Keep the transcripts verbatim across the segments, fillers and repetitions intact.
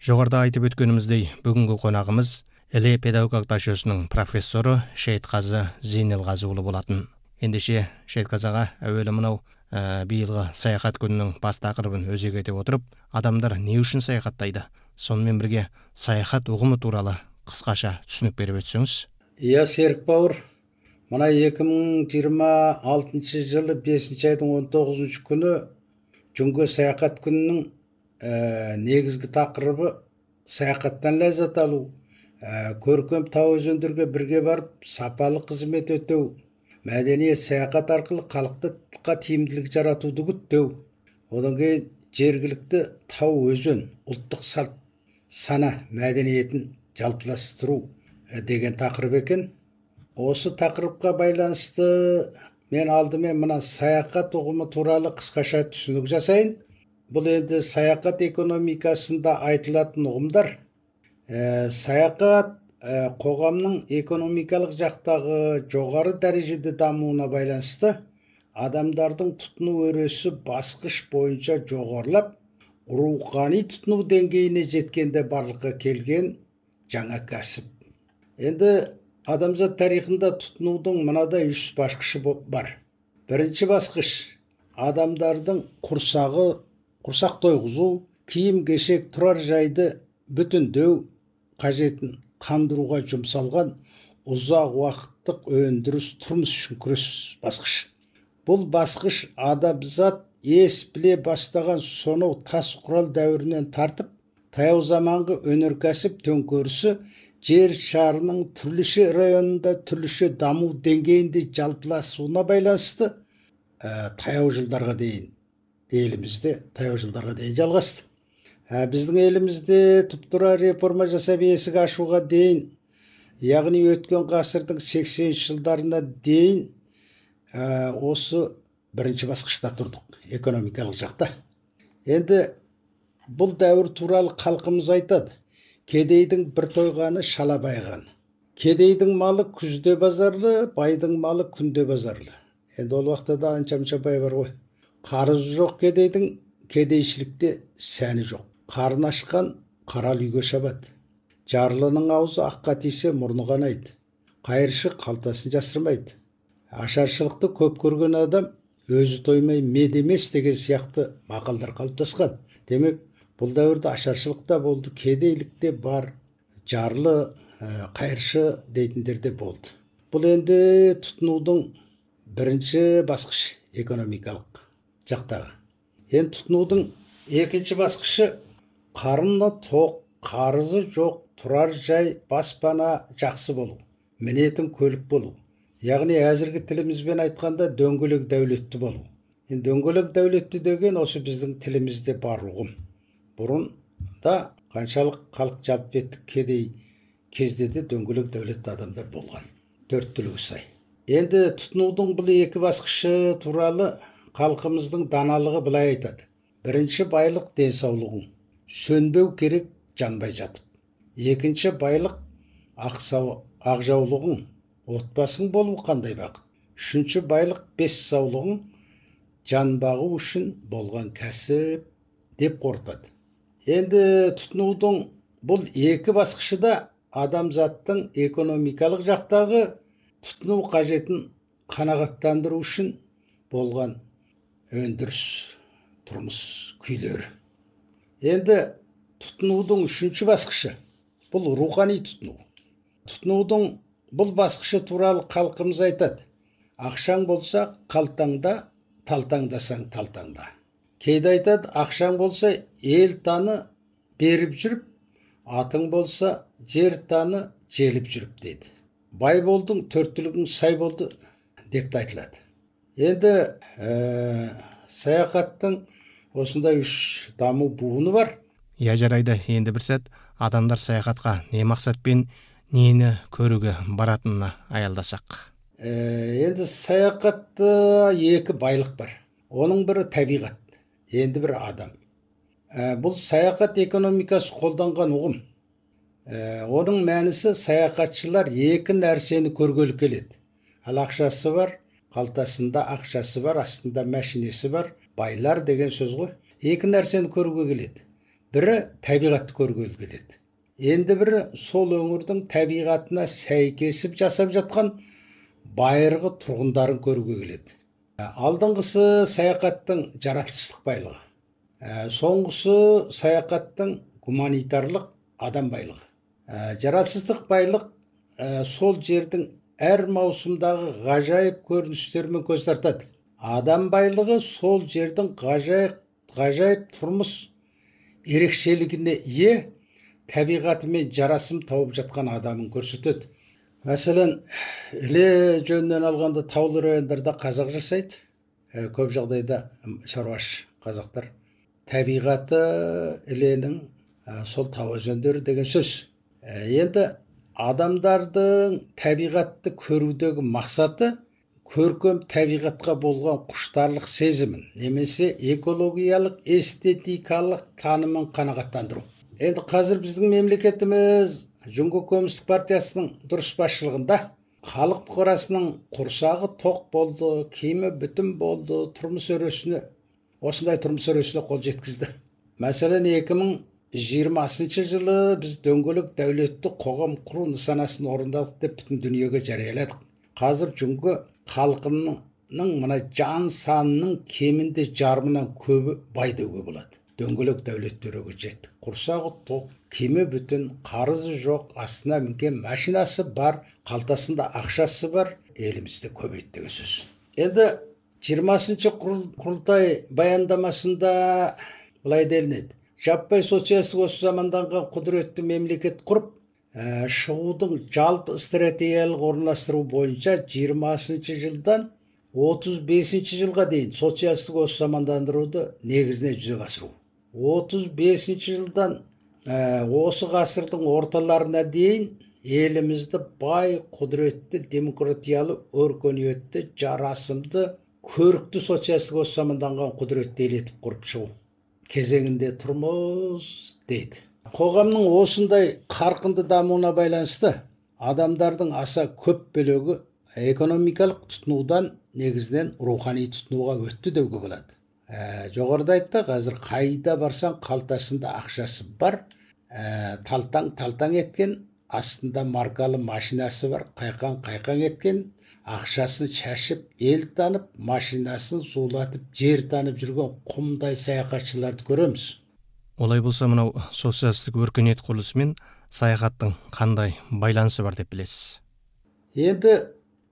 Жоғарыда айтып өткеніміздей, бүгінгі қонағымыз Іле педагогика жүйесінің профессоры Шейітқазы Зейнелғазыұлы болатын. Ендеше Шейітқазы аға, әуелі мынау ә, биылғы саяхат күнінің бас тақырыбын өзек ете отырып, адамдар не үшін саяхаттайды? Сонымен бірге саяхат ұғымы туралы қысқаша түсінік беріп өтсеңіз. Иә, Серік бауыр, мына екі мың жиырма алтыншы жылы бесінші айдың он тоғызыншы күні жүнге саяхат күнінің ә, негізгі тақырыбы саяхаттан ләззат алу, ә, көркем тау өзендерге бірге барып сапалы қызмет өтеу, мәдениет саяхат арқылы халыққа тиімділік жаратуды күттеу, одан кейін жергілікті тау өзен ұлттық салт сана мәдениетін жалпыластыру деген тақырып екен. Осы тақырыпқа байланысты мен алдымен мына саяхат ұғымы туралы қысқаша түсінік жасайын. Бұл енді саяхат экономикасында айтылатын ұғымдар. Ә, саяхат ә, қоғамның экономикалық жақтағы жоғары дәрежеде дамуына байланысты адамдардың тұтыну өресі басқыш бойынша жоғарылап, рухани тұтыну деңгейіне жеткенде барлыққа келген жаңа кәсіп. Енді адамзат тарихында тұтынудың мынадай үш басқышы бар. Бірінші басқыш адамдардың құрсағы, құрсақ тойғызу, киім кешек тұрар жайды бүтіндеу қажетін қандыруға жұмсалған ұзақ уақыттық өндіріс тұрмыс үшін күрес басқышы. Бұл басқыш адамзат ес біле бастаған сонау тас құрал дәуірінен тартып, таяу заманғы өнеркәсіп төңкерісі жер шарының түрліше районында түрліше даму деңгейінде жалпыласуына байланысты ә, таяу жылдарға дейін елімізде таяу жылдарға дейін жалғасты. Ә, біздің елімізде тұп-тура реформа жасап есік ашуға дейін, яғни өткен ғасырдың сексенінші жылдарына дейін ә, осы бірінші басқышта тұрдық, экономикалық жақта. Енді бұл дәуір туралы халқымыз айтады. Кедейдің бір тойғаны шала байғаны. Кедейдің малы күзде базарлы, байдың малы күнде базарлы. Енді ол уақытта да анша-мұнша бай бар ғой. Қарызы жоқ кедейдің, кедейшілікте сәні жоқ. Қарын ашқан қарал үйге шабады. Жарлының аузы аққа тисе мұрны қанайды. Қайыршы қалтасын жасырмайды. Ашаршылықты көп көрген адам өзі тоймай мед емес деген сияқты мақалдар қалыптасқан. Демек, бұл дәуірде ашаршылық та болды, кедейлік те бар, жарлы, ә, қайыршы дейтіндер де болды. Бұл енді тұтынудың бірінші басқышы, экономикалық жақтағы. Енді тұтынудың екінші басқышы қарны тоқ, қарызы жоқ, тұрар жай, баспана жақсы болу, мінетін көлік болу. Яғни әзіргі тілімізбен айтқанда дөңгелек дәулетті болу. Енді дөңгелек дәулетті деген осы біздің тілімізде бар ұғым. Бұрын да қаншалық халық жалпы еттік кедей кезде де дөңгелек дәулетті адамдар болған. Төрт түлігі сай. Енді тұтынудың бұл екі басқышы туралы халқымыздың даналығы былай айтады. Бірінші байлық денсаулығың, сөнбеу керек жанбай жатып. Екінші байлық ақжаулығың, отбасың болу қандай бақыт. Үшінші байлық бес саулығың, жан бағу үшін болған кәсіп деп қорытады. Енді тұтынудың бұл екі басқышы да адамзаттың экономикалық жақтағы тұтыну қажетін қанағаттандыру үшін болған өндіріс, тұрмыс күйлері. Енді тұтынудың үшінші басқышы бұл рухани тұтыну. Тұтынудың бұл басқышы туралы халқымыз айтады. Ақшаң болса қалтаңда, талтаңдасаң талтаңда. Кейде айтады, ақшаң болса ел таны беріп жүріп, атың болса жер таны желіп жүріп дейді. Бай болдың, төрттілігің сай болды деп те айтылады. Енді ә, саяхаттың осындай үш даму буыны бар. Я жарайды, енді бір сәт адамдар саяхатқа не мақсатпен нені көруге баратынына аялдасақ. Ә, енді саяхатта екі байлық бар. Оның бірі табиғат. Енді бір адам. Ә, бұл саяхат экономикасы қолданған ұғым. Ә, оның мәнісі саяхатшылар екі нәрсені көргелі келеді. Ал ақшасы бар, қалтасында ақшасы бар, астында мәшинесі бар, байлар деген сөз ғой. Екі нәрсені көруге келеді. бірі табиғатты көргелі келеді. Енді бірі сол өңірдің табиғатына сәйкесіп жасап жатқан байырғы тұрғындарын көруге келеді. Алдыңғысы саяхаттың жаратылыштық байлығы, соңғысы саяхаттың гуманитарлық адам байлығы. Жаратылыштық байлық сол жердің әр маусымдағы ғажайып көріністерімен көз тартады. Адам байлығы сол жердің ғажайып, ғажайып тұрмыс ерекшелігіне ие, табиғатымен жарасым тауып жатқан адамын көрсетеді. Мәселен, іле жөнінен алғанда таулы райондарда қазақ жасайды. Көп жағдайда шаруаш қазақтар. Табиғаты іленің сол тау өзендері деген сөз. Енді адамдардың табиғатты көрудегі мақсаты көркем табиғатқа болған құштарлық сезімін, немесе экологиялық эстетикалық танымын қанағаттандыру. Енді қазір біздің мемлекетіміз Жүңгі Коммунистік партиясының дұрыс басшылығында халық бұқарасының құрсағы тоқ болды, киімі бүтін болды, тұрмыс өресіне, осындай тұрмыс өресіне қол жеткізді. Мәселен, екі мың жиырмасыншы жылы біз дөңгелек дәулетті қоғам құру нысанасын орындадық деп бүтін дүниеге жарияладық. Қазір Жүңгі халқының мына жан санының кемінде жарымынан көбі бай деуге болады. Дөңгелек дәулеттерге жеттік. Құрсағы тоқ, киімі бүтін, қарызы жоқ, астына мінген машинасы бар, қалтасында ақшасы бар, елімізде көбейді деген сөз. Енді жиырмасыншы құрылтай баяндамасында былай делінеді: жаппай социалистік осы заманданған құдіретті мемлекет құрып, шығудың жалпы стратегиялық орналастыру бойынша жиырмасыншы жылдан отыз бесінші жылға дейін социалистік осы замандандыруды негізіне жүзеге асыру. отыз бесінші жылдан осы ғасырдың орталарына дейін елімізді бай, құдіретті, демократиялы, өркениетті, жарасымды, көрікті социалистік осы заманданған құдіретті ел етіп құрып шығу кезеңінде тұрмыз дейді. Қоғамның осындай қарқынды дамуына байланысты адамдардың аса көп бөлігі экономикалық тұтынудан негізінен рухани тұтынуға өтті деуге болады. Жоғарыда айтты, қазір қайда барсаң қалтасында ақшасы бар, талтаң-талтаң еткен, астында маркалы машинасы бар, қайқан-қайқан еткен, ақшасын шашып, ел танып, машинасын зулатып, жер танып жүрген құмдай саяхатшыларды көреміз. Олай болса, мынау социалистік өркениет құрылысымен саяхаттың қандай байланысы бар деп білесіз? Енді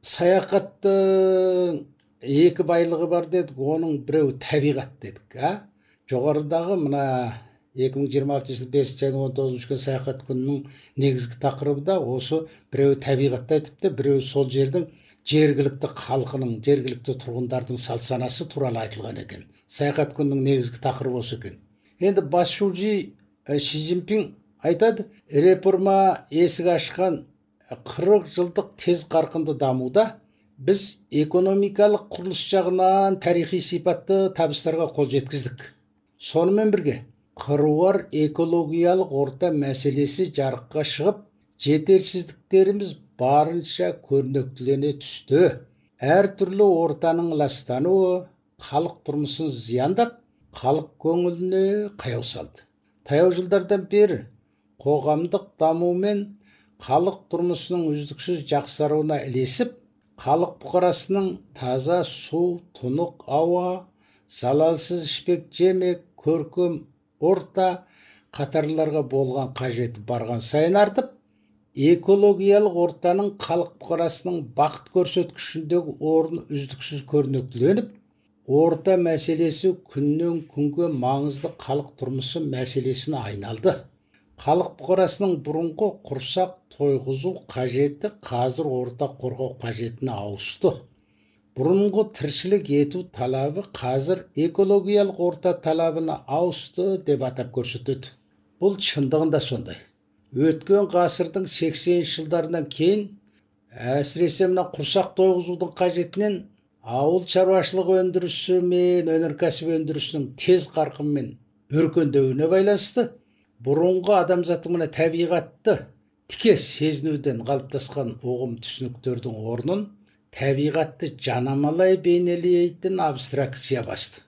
саяхаттың екі байлығы бар дедік, оның біреуі табиғат дедік. Жоғарыдағы мына екі мың жиырма алтыншы жылы бесінші айдың он тоғызыншы күні саяхат күнінің негізгі тақырыбы да осы: біреуі табиғатты айтыпты, біреуі сол жердің жергілікті халқының, жергілікті тұрғындардың салт санасы туралы айтылған екен. Саяхат күнінің негізгі тақырыбы осы екен. Енді басшысы Ши Цзиньпин айтады: реформа есік ашқан қырық жылдық тез қарқынды дамуда біз экономикалық құрылыс жағынан тарихи сипатты табыстарға қол жеткіздік. Сонымен бірге қыруар экологиялық орта мәселесі жарыққа шығып, жетерсіздіктеріміз барынша көрнектілене түсті. Әртүрлі ортаның ластануы халық тұрмысын зияндап, халық көңіліне қаяу салды. Таяу жылдардан бері қоғамдық даму мен халық тұрмысының үздіксіз жақсаруына ілесіп, халық бұқарасының таза су, тұнық ауа, залалсыз ішпек жемек, көркем орта қатарларға болған қажеті барған сайын артып, экологиялық ортаның халық бұқарасының бақыт көрсеткішіндегі орны үздіксіз көрнектіленіп, орта мәселесі күннен күнге маңызды халық тұрмысы мәселесіне айналды. Халық бұқарасының бұрынғы құрсақ тойғызу қажеті қазір орта қорғау қажетіне ауысты. Бұрынғы тіршілік ету талабы қазір экологиялық орта талабына ауысты деп атап көрсетеді. Бұл шындығында сондай. Өткен ғасырдың сексенінші жылдарынан кейін, әсіресе мына құрсақ тойғызудың қажетінен ауыл шаруашылық өндірісі мен өнеркәсіп өндірісінің тез қарқынмен өркендеуіне байланысты, бұрынғы адамзаттың мына табиғатты тіке сезінуден қалыптасқан ұғым түсініктердің орнын табиғатты жанамалай бейнелейтін абстракция басты.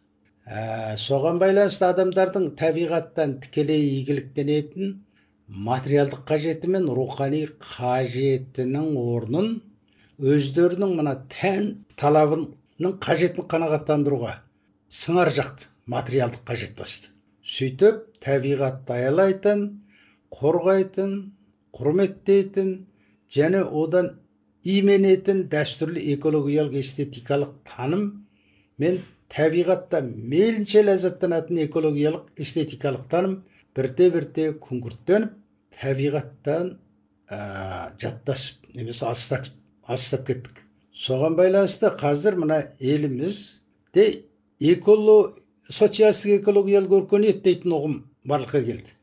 Ә, соған байланысты адамдардың табиғаттан тікелей игіліктенетін материалдық қажеті мен рухани қажетінің орнын өздерінің мына тән талабының қажетін қанағаттандыруға сыңар жақты материалдық қажет басты. Сөйтіп табиғатты аялайтын, қорғайтын, құрметтейтін және одан именетін дәстүрлі экологиялық эстетикалық таным мен табиғатта мейлінше ләззаттанатын экологиялық эстетикалық таным бірте-бірте күңгірттеніп, табиғаттан ә, жаттасып, немесе алыстатып, алыстап кеттік. Соған байланысты қазір мына елімізде эколо, социалистік экологиялық өркениет дейтін ұғым барлыққа келді.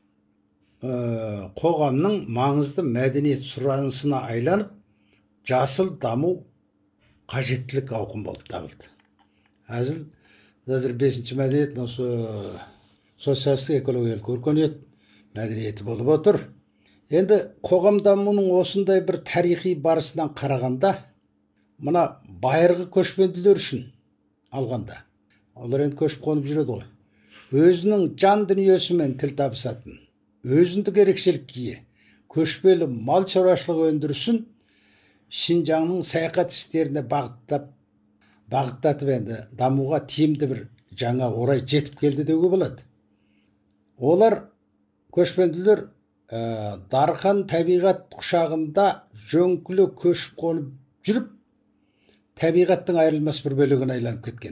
Ә, қоғамның маңызды мәдениет сұранысына айланып, жасыл даму қажеттілік ауқым болып табылды. Әзіл, қазір бесінші мәдениет осы социалистік экологиялық өркениет мәдениеті болып отыр. Енді қоғам дамуының осындай бір тарихи барысынан қарағанда, мына байырғы көшпенділер үшін алғанда, олар енді көшіп қонып жүреді ғой, өзінің жан дүниесімен тіл табысатын, өзіндік ерекшелікке ие көшпелі мал шаруашылығы өндірісін Шинжаңның саяхат істеріне бағыттап, бағыттатып енді дамуға тиімді бір жаңа орай жетіп келді деуге болады. Олар көшпенділер ә, дархан табиғат құшағында жөңкілі көшіп қонып жүріп, табиғаттың айырылмас бір бөлігіне айланып кеткен.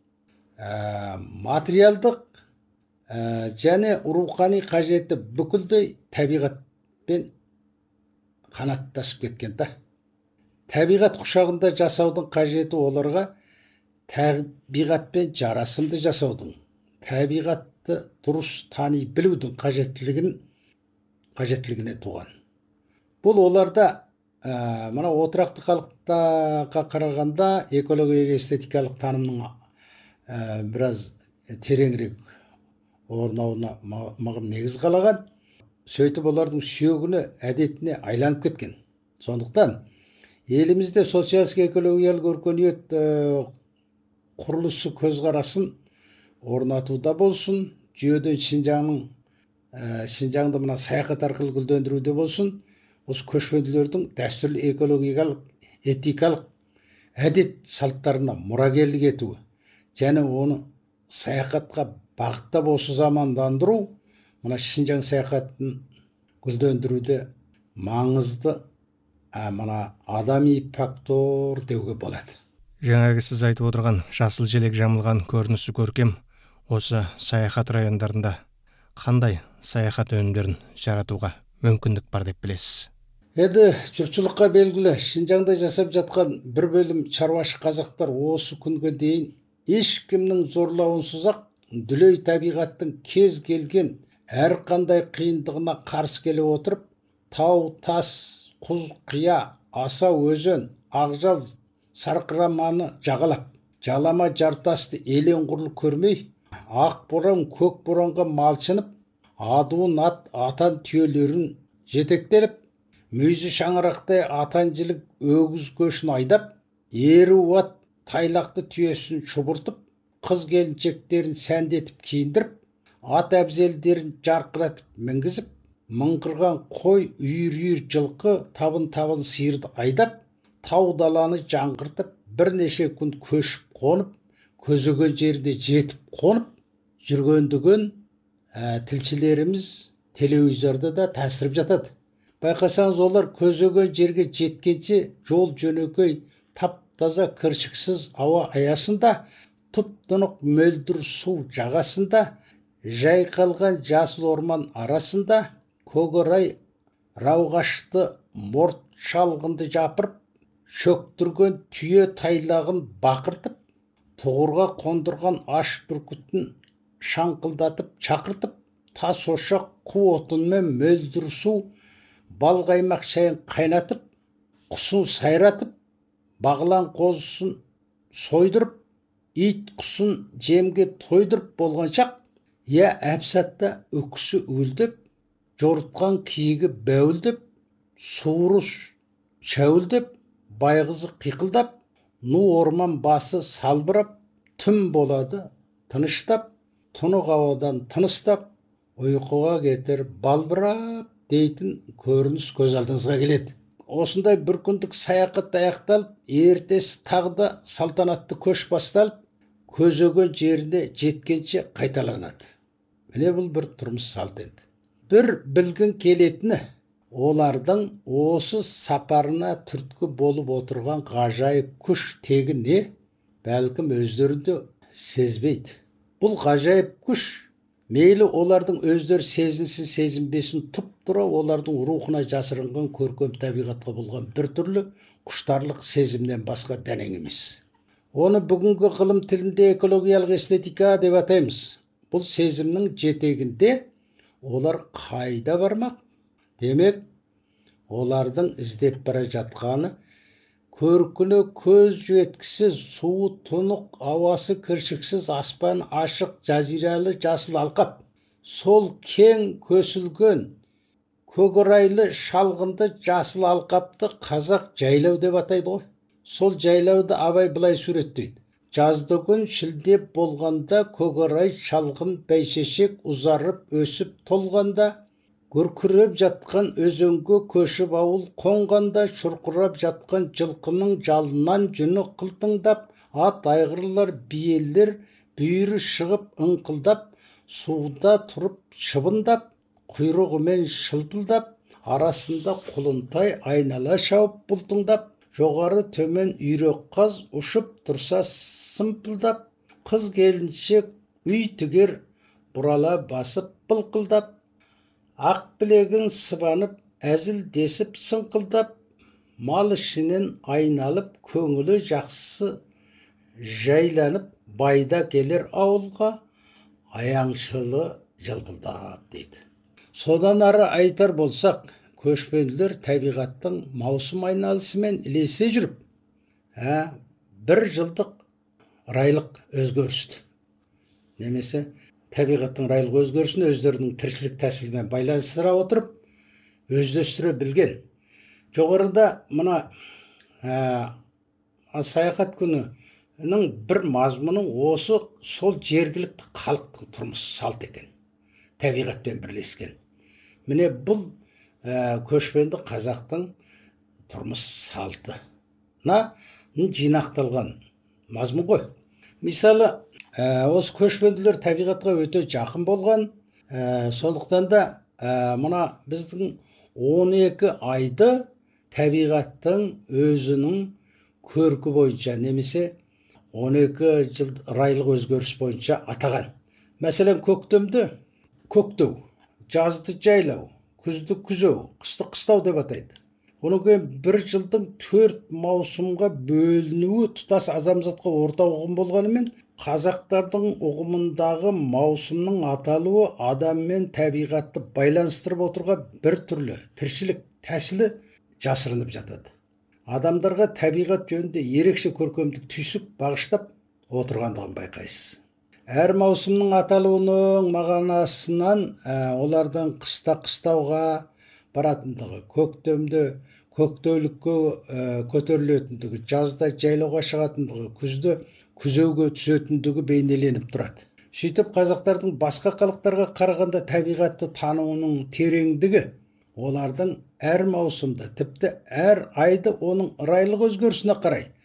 Ә, материалдық ә, және рухани қажеті бүкілдей табиғатпен қанаттасып кеткен да. Табиғат құшағында жасаудың қажеті оларға табиғатпен жарасымды жасаудың, табиғатты дұрыс тани білудің қажеттілігін қажеттілігіне туған. Бұл оларда ә, мына отырақты халықтарға қарағанда экология эстетикалық танымның ә, біраз тереңірек орнауына мығым негіз қалаған. Сөйтіп олардың сүйегіне, әдетіне айланып кеткен. Сондықтан елімізде социалистік экологиялық өркениет ә, құрылысы көзқарасын орнатуда болсын, жүйеден Шинжаңның ә, Шинжаңды мына саяхат арқылы гүлдендіруде болсын, осы көшпенділердің дәстүрлі экологиялық, этикалық әдет салттарына мұрагерлік етуі және оны саяхатқа бағыттап осы замандандыру мына Шинжаң саяхатын гүлдендіруде маңызды ә, мына адами фактор деуге болады. Жаңағы сіз айтып отырған жасыл желек жамылған көрінісі көркем, осы саяхат райондарында қандай саяхат өнімдерін жаратуға мүмкіндік бар деп білесіз? Еді жұртшылыққа белгілі, Шинжаңда жасап жатқан бір бөлім шаруашы қазақтар осы күнге дейін ешкімнің зорлауынсыз ақ дүлей табиғаттың кез келген әр қандай қиындығына қарсы келе отырып, тау, тас, құз, қия, аса өзен, ақжал, сарқыраманы жағалап, жалама жартасты елең құрлы көрмей, ақ боран, көк боранға малшынып, адуын ат, атан түйелерін жетектеліп, мүйізі шаңырақтай атанжылық өгіз көшін айдап, еру ат тайлақты түйесін шұбыртып, қыз келіншектерін сәндетіп киіндіріп, ат әбзелдерін жарқыратып мінгізіп, мыңғырған қой, үйір-үйір жылқы, табын-табын сиырды айдап, тау даланы жаңғыртып, бірнеше күн көшіп қонып, көзеген жерде жетіп қонып, жүргендігін ә, тілшілеріміз телевизорда да тәсіріп жатады. Байқасаңыз, олар көзеген жерге жеткенше жол жөнекей, тап-таза кіршіксіз ауа аясында, тұп-тұнық мөлдір су жағасында, жайқалған жасыл орман арасында, көкорай рауғашты морт шалғынды жапырып, шөктірген түйе тайлағын бақыртып, тұғырға қондырған аш бүркітін шаңқылдатып шақыртып, тас ошақ қу отынмен мөлдір су, бал қаймақ шайын қайнатып, құсын сайратып, бағлан қозысын сойдырып, ит құсын жемге тойдырып болған шақ, я әпсатта өкісі өлдеп, жорытқан киігі бәуілдеп, суыры шәуілдеп, байғызы қиқылдап, ну орман басы салбырап, түн болады, тыныштап, тұнық ауадан тыныстап, ұйқыға кетер балбырап дейтін көрініс көз алдыңызға келеді. Осындай бір күндік саяхат аяқталып, ертесі тағы да салтанатты көш басталып, көздеген жеріне жеткенше қайталанады. Міне бұл бір тұрмыс салты еді. Бір білгін келетіні, олардың осы сапарына түрткі болып отырған ғажайып күш тегі не? Бәлкім өздерінде сезбейді. Бұл ғажайып күш мейлі олардың өздері сезінсін сезінбесін тұп-тура олардың рухына жасырынған көркем табиғатқа болған бір түрлі құштарлық сезімнен басқа дәнең емес. Оны бүгінгі ғылым тілінде экологиялық эстетика деп атаймыз. Бұл сезімнің жетегінде олар қайда бармақ? Демек, олардың іздеп бара жатқаны көркіне көз жеткісіз, суы тұнық, ауасы кіршіксіз, аспан ашық, жазиралы жасыл алқап. Сол кең көсілген, көгірайлы шалғынды жасыл алқапты қазақ жайлау деп атайды ғой. Сол жайлауды абай былай суреттейді. Жазды күн шілдеп болғанда, көгірай шалғын бәйшешек ұзарып өсіп толғанда, күркіреп жатқан өзенге көшіп ауыл қонғанда, шұрқырап жатқан жылқының жалынан жүні қылтыңдап, ат айғырлар биелер бүйірі шығып ыңқылдап, суда тұрып шыбындап, құйрығымен шылпылдап, арасында құлынтай айнала шауып бұлтыңдап, жоғары төмен үйрек қаз ұшып тұрса сымпылдап, қыз келіншек үй тігер бұрала басып былқылдап, ақ білегін сыбанып, әзіл десіп сыңқылдап, мал ішінен айналып, көңілі жақсы жайланып, байда келер ауылға, аяңшылы жылпылдап дейді. Содан ары айтар болсақ, көшпенділер табиғаттың маусым айналысымен ілесе жүріп, ә, бір жылдық райлық өзгерісті, немесе табиғаттың райлық өзгерісін өздерінің тіршілік тәсілімен байланыстыра отырып, өздестіре білген. Жоғарыда мына ә, саяхат күнінің бір мазмұның осы сол жергілікті халықтың тұрмыс салт екен, табиғатпен бірлескен. Міне бұл ә, көшпенді қазақтың тұрмыс салты на жинақталған мазмұн ғой. Мысалы, ә, осы көшпенділер табиғатқа өте жақын болған, ә, сондықтан да ә, мына біздің он екі айды табиғаттың өзінің көркі бойынша, немесе он екі жыл райлық өзгеріс бойынша атаған. Мәселен, көктемді көктеу, жазды жайлау, күзді күзеу, қысты қыстау деп атайды. Оның кейін бір жылдың төрт маусымға бөлінуі тұтас адамзатқа ортақ ұғым болғанымен, қазақтардың ұғымындағы маусымның аталуы адам мен табиғатты байланыстырып отырған бір түрлі тіршілік тәсілі жасырынып жатады. Адамдарға табиғат жөнінде ерекше көркемдік түйсік бағыштап отырғандығын байқайсыз. Әр маусымның аталуының мағынасынан ә, олардың қыста қыстауға баратындығы, көктемде көктеулікке ә, көтерілетіндігі, жазда жайлауға шығатындығы, күзде күзеуге түсетіндігі бейнеленіп тұрады. Сөйтіп, қазақтардың басқа халықтарға қарағанда табиғатты тануының тереңдігі олардың әр маусымда, тіпті әр айды оның райлық өзгерісіне қарай